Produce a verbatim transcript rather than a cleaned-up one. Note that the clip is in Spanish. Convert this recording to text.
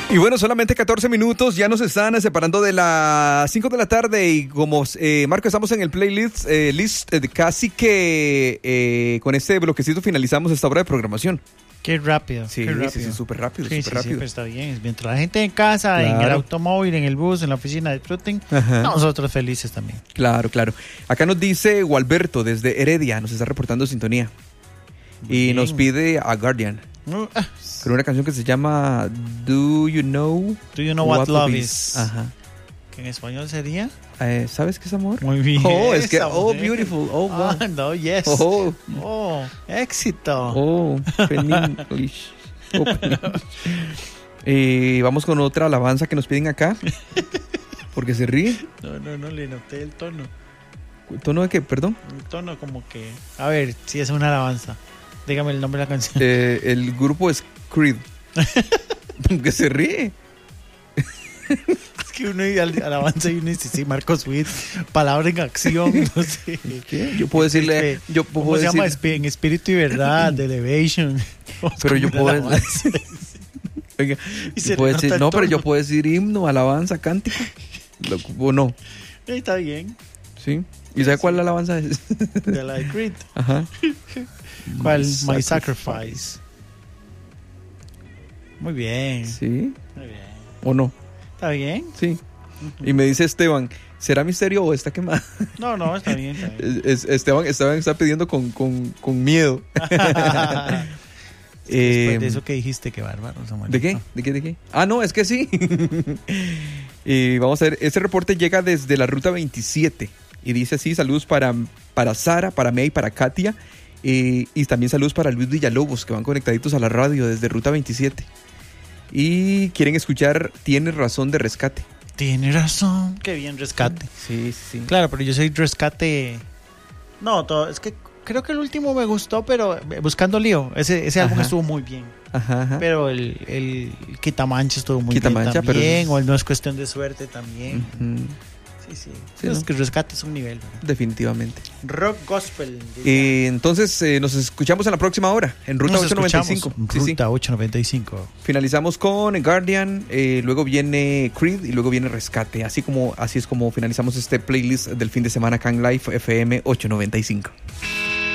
Y bueno, solamente catorce minutos, ya nos están separando de las cinco de la tarde y como eh, Marco, estamos en el playlist eh, list, eh, casi que eh, con este bloquecito finalizamos esta hora de programación. Qué rápido. Sí, qué rápido. sí, sí, súper rápido, sí, súper sí, rápido. Sí, pero está bien. Mientras la gente en casa, Claro. en el automóvil, en el bus, en la oficina disfruten, Ajá. nosotros felices también. Claro, claro. Acá nos dice Gualberto desde Heredia, nos está reportando sintonía. Muy y bien. nos pide a Guardian, Uh, ah, con una canción que se llama Do You Know Do you know what, love is? is? Ajá. Que en español sería. Eh, ¿Sabes qué es amor? Muy bien. Oh, es que, esa oh, mujer. beautiful. Oh, wow. Ah, no, yes. Oh, Oh, éxito. oh, English. Oh, English. Eh, vamos con otra alabanza que nos piden acá. Porque se ríe. No, no, no le noté el tono. ¿Tono de qué? Perdón. El tono como que. A ver, si es una alabanza. Dígame el nombre de la canción. Eh, el grupo es Creed. Que se ríe. Es que uno al- alabanza y uno dice, sí, Marcos Witt, palabra en acción, no sé. ¿Qué? Yo puedo decirle. Este, Yo ¿Cómo puedo se llama? decir, Espi- En espíritu y verdad, de Elevation. pero yo Como puedo una alabanza. Oiga, Y yo se puedo le nota decir, el no, pero tono. yo puedo decir himno, alabanza, cántico. Lo- O no. Está bien. ¿Sí? ¿Y sabe cuál alabanza es? De la de Creed. Ajá. ¿Cuál? My My Sacrifice. Sacrifice. Muy bien. ¿Sí? Muy bien. ¿O no? ¿Está bien? Sí. Y me dice Esteban, ¿será misterio o está quemada? No, no, está bien. Está bien. Es- es- Esteban, Esteban está pidiendo con, con, con miedo. Eh, Después de eso que dijiste, qué bárbaro. Samuelito. ¿De qué? ¿De qué? ¿De qué? Ah, no, es que sí. Y vamos a ver, este reporte llega desde la ruta veintisiete y dice así, saludos para, para Sara, para May, para Katia eh, y también saludos para Luis Villalobos que van conectaditos a la radio desde ruta veintisiete y quieren escuchar Tienes razón de Rescate. Tiene razón. Qué bien, rescate. Sí, sí. Claro, pero yo soy rescate. No, todo, es que creo que el último me gustó, pero eh, Buscando Lío. Ese, ese álbum Ajá. estuvo muy bien. Ajá, ajá. Pero el, el Quitamancha estuvo muy Quitamancha, bien pero también. es- O el No es cuestión de suerte también. Ujú, Sí, sí. Sí, es ¿no? que rescate es un nivel. ¿verdad? definitivamente. Rock gospel. diría. Eh, entonces eh, nos escuchamos en la próxima hora en Ruta Nos ochocientos noventa y escuchamos. cinco. Sí, sí. Ruta ochocientos noventa y cinco. Finalizamos con Guardian, eh, luego viene Creed y luego viene Rescate. Así como así es como finalizamos este playlist del fin de semana acá en Live F M ochocientos noventa y cinco.